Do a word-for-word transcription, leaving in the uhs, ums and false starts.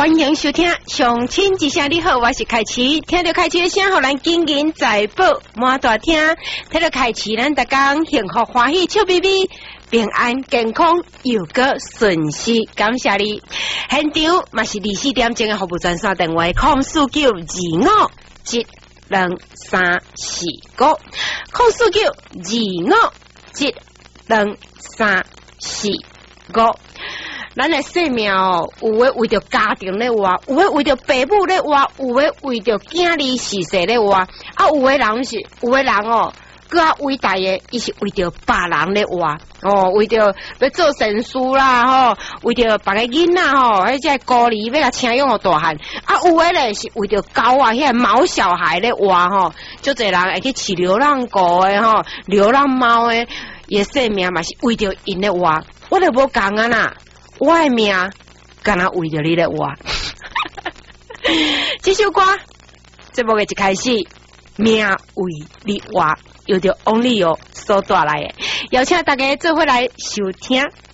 欢迎收听上亲之声，你好，我是凯琪。听到凯琪的声，互咱金银财宝满大厅。听到凯琪，咱大家幸福欢喜，笑眯眯，平安健康又个顺遂。感谢你。现场嘛是二四点钟的服务专线电话：空四九二五七两三四五，空四九二五七两三四五。咱的生命哦，有诶为着家庭咧活，有诶为着父母咧活，有诶为着囝儿事世咧活，啊有诶人是有诶人哦，更较伟大诶，伊是为着别人咧活，哦，为着要做善事啦吼，为着别个囡仔吼，迄只孤儿要甲请养互大汉，啊有诶咧是为着狗啊，遐毛小孩咧活吼，足侪人会去饲流浪狗诶吼，流浪猫诶，伊诶生命嘛是为着因咧活，我就无共啊啦。我的命敢若为着你咧活，这首歌节目的一开始，命为你活，由着王力友所带来的，邀请大家做伙来收听。